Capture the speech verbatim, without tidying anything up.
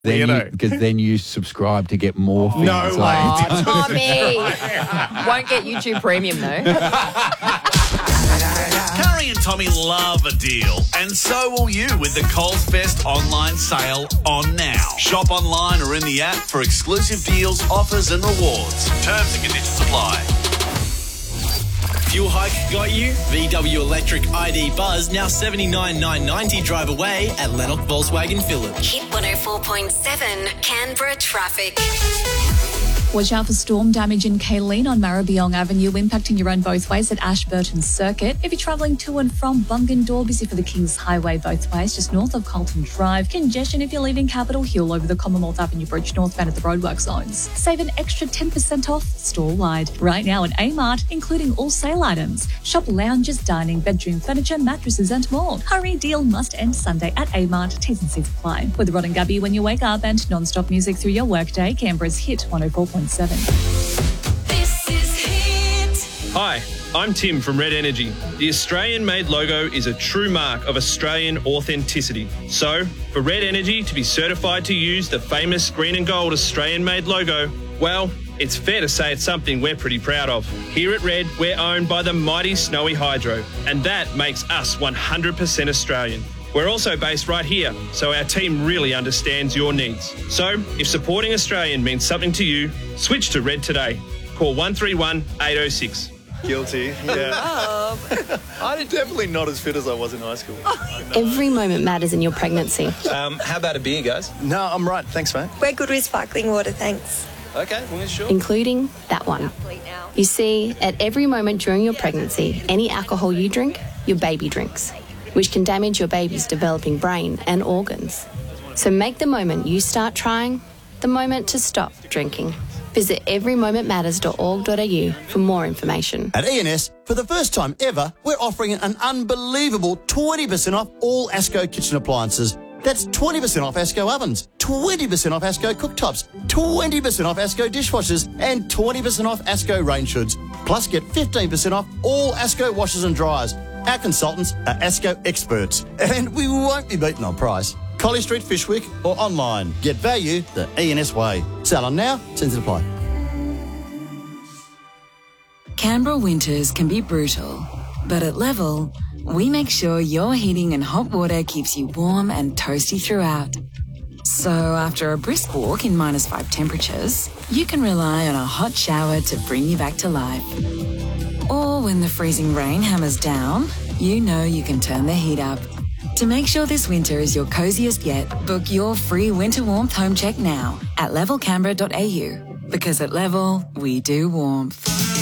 Then Weirdo. Because then you subscribe to get more things. No way. like- Oh, Tommy. Won't get YouTube Premium, though. Harry and Tommy love a deal, and so will you with the Coles Fest online sale on now. Shop online or in the app for exclusive deals, offers and rewards. Terms and conditions apply. Fuel hike got you? V W Electric I D Buzz now seventy-nine thousand nine hundred ninety drive away at Lennox Volkswagen Phillip. Hit one oh four point seven Canberra traffic. Watch out for storm damage in Kayleen on Maribyrnong Avenue, impacting your own both ways at Ashburton Circuit. If you're travelling to and from Bungendore, busy for the Kings Highway both ways, just north of Carlton Drive. Congestion if you're leaving Capitol Hill over the Commonwealth Avenue Bridge northbound at the roadwork zones. Save an extra ten percent off store-wide right now at A-Mart, including all sale items. Shop lounges, dining, bedroom furniture, mattresses and more. Hurry, deal must end Sunday at A-Mart. T's and C's apply. With Rod and Gabby when you wake up and non-stop music through your workday, Canberra's Hit one oh four point seven. This is Hit. Hi, I'm Tim from Red Energy. The Australian-made logo is a true mark of Australian authenticity. So, for Red Energy to be certified to use the famous green and gold Australian-made logo, well, it's fair to say it's something we're pretty proud of. Here at Red, we're owned by the mighty Snowy Hydro, and that makes us one hundred percent Australian. We're also based right here, so our team really understands your needs. So, if supporting Australian means something to you, switch to Red today. Call one three one, eight oh six. Guilty, yeah. I'm definitely not as fit as I was in high school. Every moment matters in your pregnancy. Um, how about a beer, guys? No, I'm right. Thanks, mate. We're good with sparkling water, thanks. Okay, well, sure. Including that one. You see, at every moment during your pregnancy, any alcohol you drink, your baby drinks, which can damage your baby's developing brain and organs. So make the moment you start trying the moment to stop drinking. Visit every moment matters dot org dot a u for more information. At E and S, for the first time ever, we're offering an unbelievable twenty percent off all ASCO kitchen appliances. That's twenty percent off ASCO ovens, twenty percent off ASCO cooktops, twenty percent off ASCO dishwashers, and twenty percent off ASCO range hoods. Plus, get fifteen percent off all ASCO washers and dryers. Our consultants are ASCO experts, and we won't be beaten on price. Collie Street, Fishwick, or online. Get value the E and S way. Sell on now, terms and apply. Canberra winters can be brutal, but at Level, we make sure your heating and hot water keeps you warm and toasty throughout. So after a brisk walk in minus five temperatures, you can rely on a hot shower to bring you back to life. Or when the freezing rain hammers down, you know you can turn the heat up. To make sure this winter is your coziest yet, book your free winter warmth home check now at level canberra dot a u. Because at Level, we do warmth.